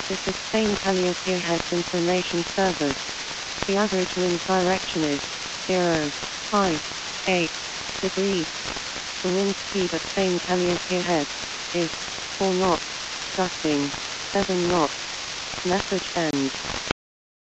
This is Spain Calliope Heads Information Service. The average wind direction is 0, 5, 8 degrees. The wind speed at Spain Calliope Heads is 4 knots, gusting 7 knots. Message end.